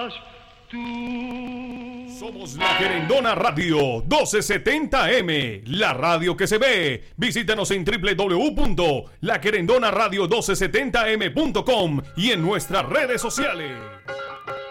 serás tú. Somos La Querendona Radio 1270M, la radio que se ve. Visítanos en www.laquerendonaradio1270m.com y en nuestras redes sociales.